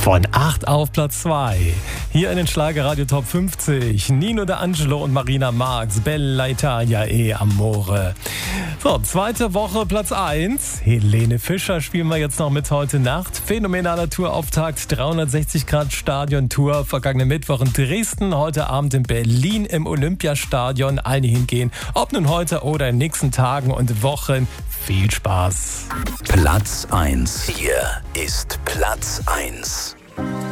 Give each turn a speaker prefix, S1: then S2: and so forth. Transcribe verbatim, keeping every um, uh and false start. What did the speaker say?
S1: Von acht auf Platz zwei. Hier in den Schlagerradio Top fünfzig. Nino D'Angelo und Marina Marx. Bella Italia e Amore. So, zweite Woche Platz eins. Helene Fischer spielen wir jetzt noch mit heute Nacht. Phänomenaler Tourauftakt. dreihundertsechzig Grad Stadion-Tour. Vergangenen Mittwoch in Dresden. Heute Abend in Berlin im Olympiastadion. Allen hingehen. Ob nun heute oder in den nächsten Tagen und Wochen. Viel Spaß.
S2: Platz eins. Hier ist Platz eins.